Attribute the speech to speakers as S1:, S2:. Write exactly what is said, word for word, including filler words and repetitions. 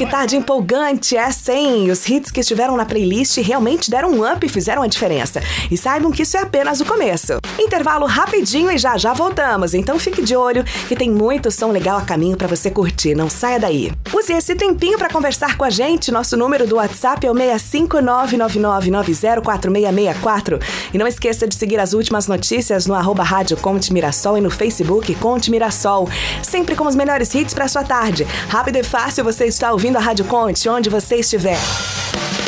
S1: que tarde empolgante essa, hein? Os hits que estiveram na playlist realmente deram um up e fizeram a diferença. E saibam que isso é apenas o começo. Intervalo rapidinho e já já voltamos, então fique de olho que tem muito som legal a caminho pra você curtir, não saia daí. Use esse tempinho pra conversar com a gente, nosso número do WhatsApp é o seis cinco nove nove nove nove zero quatro seis seis quatro. E não esqueça de seguir as últimas notícias no arroba Rádio Conte Mirassol e no Facebook Conte Mirassol. Sempre com os melhores hits pra sua tarde. Rápido e fácil, você está ouvindo a Rádio Conte, onde você estiver.